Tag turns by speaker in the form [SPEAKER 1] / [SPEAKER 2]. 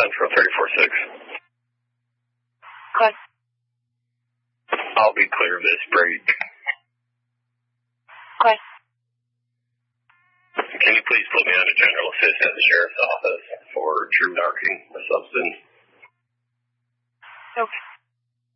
[SPEAKER 1] Central 346.
[SPEAKER 2] Good.
[SPEAKER 1] I'll be clear of this break.
[SPEAKER 2] Good.
[SPEAKER 1] Can you please put me on a general assist at the sheriff's office for true narking or something?
[SPEAKER 2] Okay.